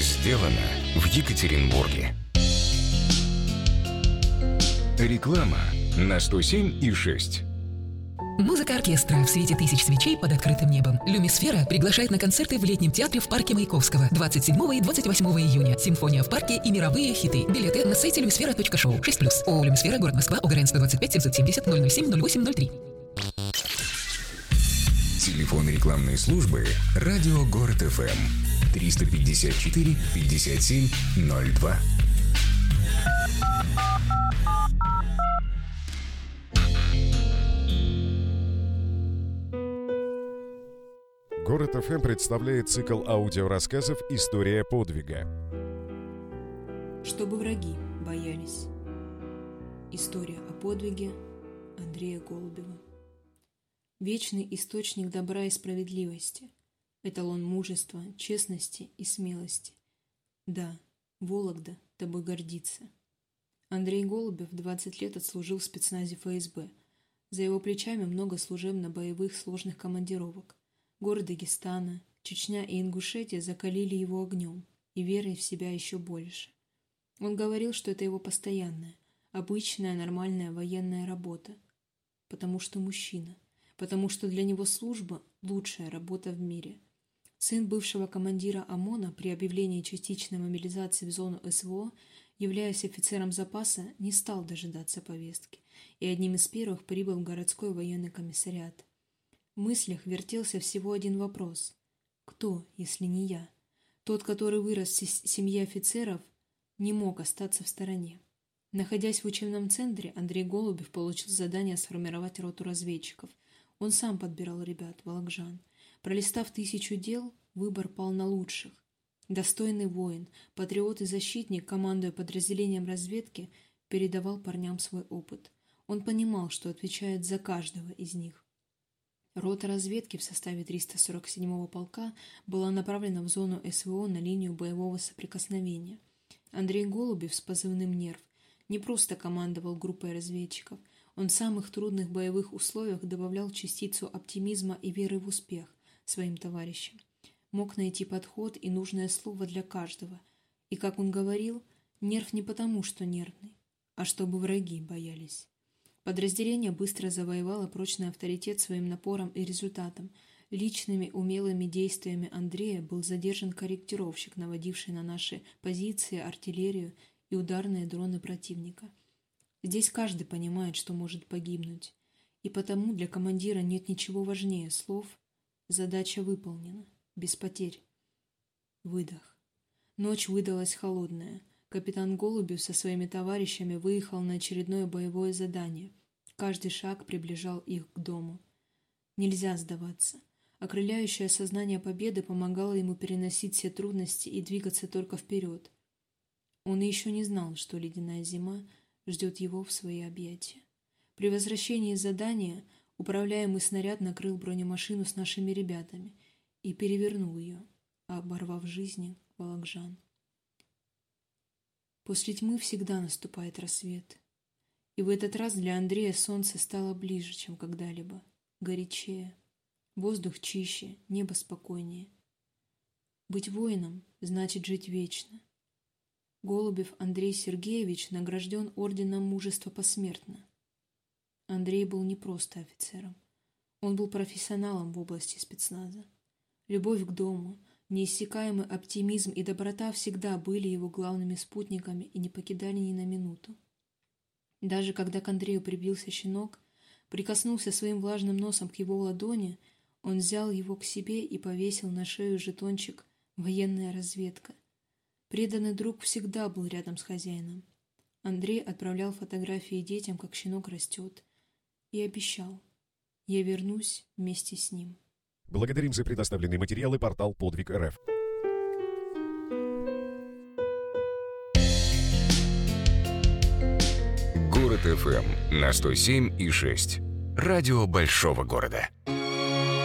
Сделано в Екатеринбурге. Реклама на 107,6. Музыка оркестра в свете тысяч свечей под открытым небом. «Люмисфера» приглашает на концерты в летнем театре в парке Маяковского 27 и 28 июня. Симфония в парке и мировые хиты. Билеты на сайте lumisfera.show. 6+. ООО «Люмисфера», город Москва, ОГРН 125 770 007 08 03. Телефон рекламной службы «Радио Город ФМ» 354 57 02. Город ФМ представляет цикл аудиорассказов «История подвига». Чтобы враги боялись. История о подвиге Андрея Голубева. Вечный источник добра и справедливости, эталон мужества, честности и смелости. Да, Вологда тобой гордится. Андрей Голубев 20 лет отслужил в спецназе ФСБ. За его плечами много служебно-боевых сложных командировок. Горы Дагестана, Чечня и Ингушетия закалили его огнем и верой в себя еще больше. Он говорил, что это его постоянная, обычная, нормальная военная работа. Потому что мужчина. Потому что для него служба – лучшая работа в мире. Сын бывшего командира ОМОНа при объявлении частичной мобилизации в зону СВО, являясь офицером запаса, не стал дожидаться повестки и одним из первых прибыл в городской военный комиссариат. В мыслях вертелся всего один вопрос. Кто, если не я? Тот, который вырос в семье офицеров, не мог остаться в стороне. Находясь в учебном центре, Андрей Голубев получил задание сформировать роту разведчиков. Он сам подбирал ребят, волокжан. Пролистав 1000 дел, выбор пал на лучших. Достойный воин, патриот и защитник, командуя подразделением разведки, передавал парням свой опыт. Он понимал, что отвечает за каждого из них. Рота разведки в составе 347-го полка была направлена в зону СВО на линию боевого соприкосновения. Андрей Голубев с позывным «Нерв» не просто командовал группой разведчиков, он в самых трудных боевых условиях добавлял частицу оптимизма и веры в успех своим товарищам. Мог найти подход и нужное слово для каждого. И, как он говорил, «Нерв» не потому, что нервный, а чтобы враги боялись. Подразделение быстро завоевало прочный авторитет своим напором и результатом. Личными умелыми действиями Андрея был задержан корректировщик, наводивший на наши позиции артиллерию и ударные дроны противника. Здесь каждый понимает, что может погибнуть. И потому для командира нет ничего важнее слов. Задача выполнена. Без потерь. Выдох. Ночь выдалась холодная. Капитан Голубев со своими товарищами выехал на очередное боевое задание. Каждый шаг приближал их к дому. Нельзя сдаваться. Окрыляющее сознание победы помогало ему переносить все трудности и двигаться только вперед. Он еще не знал, что ледяная зима ждет его в свои объятия. При возвращении из задания управляемый снаряд накрыл бронемашину с нашими ребятами и перевернул ее, оборвав жизни волокжан. После тьмы всегда наступает рассвет. И в этот раз для Андрея солнце стало ближе, чем когда-либо. Горячее. Воздух чище, небо спокойнее. Быть воином значит жить вечно. Голубев Андрей Сергеевич награжден орденом мужества посмертно. Андрей был не просто офицером. Он был профессионалом в области спецназа. Любовь к дому, неиссякаемый оптимизм и доброта всегда были его главными спутниками и не покидали ни на минуту. Даже когда к Андрею прибился щенок, прикоснулся своим влажным носом к его ладони, он взял его к себе и повесил на шею жетончик «Военная разведка». Преданный друг всегда был рядом с хозяином. Андрей отправлял фотографии детям, как щенок растет, и обещал: «Я вернусь вместе с ним». Благодарим за предоставленные материалы портал Подвиг РФ. Город ФМ на 107,6. Радио большого города.